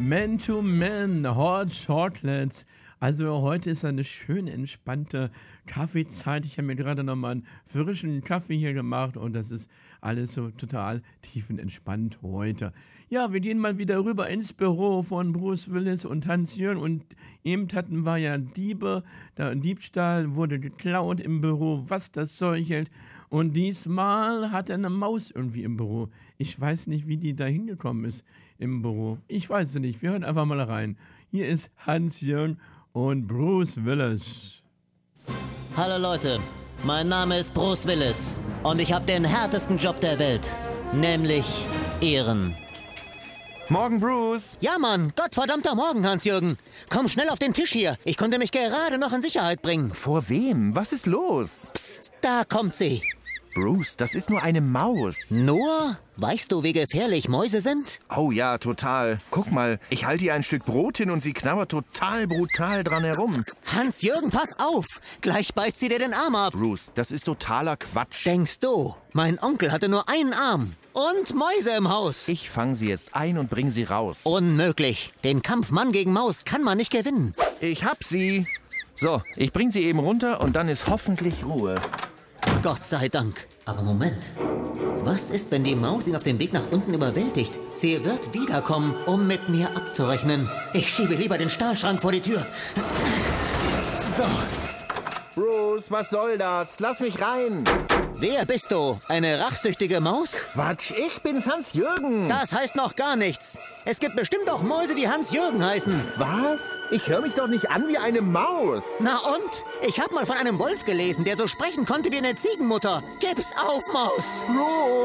Man to Man, Hot Shortlets. Also heute ist eine schön entspannte Kaffeezeit. Ich habe mir gerade nochmal einen frischen Kaffee hier gemacht und das ist alles so total tiefenentspannt heute. Ja, wir gehen mal wieder rüber ins Büro von Bruce Willis und Hans-Jörn und eben hatten wir ja Diebe, der Diebstahl wurde geklaut im Büro, was das Zeug hält. Und diesmal hat er eine Maus irgendwie im Büro. Ich weiß nicht, wie die da hingekommen ist im Büro. Ich weiß es nicht, wir hören einfach mal rein. Hier ist Hans-Jörn und Bruce Willis. Hallo Leute, mein Name ist Bruce Willis und ich habe den härtesten Job der Welt, nämlich Ehren. Morgen, Bruce. Ja, Mann, gottverdammter Morgen, Hans-Jürgen. Komm schnell auf den Tisch hier. Ich konnte mich gerade noch in Sicherheit bringen. Vor wem? Was ist los? Psst, da kommt sie. Bruce, das ist nur eine Maus. Nur? Weißt du, wie gefährlich Mäuse sind? Oh ja, total. Guck mal, ich halte ihr ein Stück Brot hin und sie knabbert total brutal dran herum. Hans-Jürgen, pass auf. Gleich beißt sie dir den Arm ab. Bruce, das ist totaler Quatsch. Denkst du, mein Onkel hatte nur einen Arm und Mäuse im Haus. Ich fange sie jetzt ein und bring sie raus. Unmöglich. Den Kampf Mann gegen Maus kann man nicht gewinnen. Ich hab sie. So, ich bring sie eben runter und dann ist hoffentlich Ruhe. Gott sei Dank. Aber Moment. Was ist, wenn die Maus ihn auf dem Weg nach unten überwältigt? Sie wird wiederkommen, um mit mir abzurechnen. Ich schiebe lieber den Stahlschrank vor die Tür. So. Bruce, was soll das? Lass mich rein. Wer bist du? Eine rachsüchtige Maus? Quatsch, ich bin's, Hans-Jürgen. Das heißt noch gar nichts. Es gibt bestimmt auch Mäuse, die Hans-Jürgen heißen. Was? Ich höre mich doch nicht an wie eine Maus. Na und? Ich habe mal von einem Wolf gelesen, der so sprechen konnte wie eine Ziegenmutter. Gib's auf, Maus. Bruce.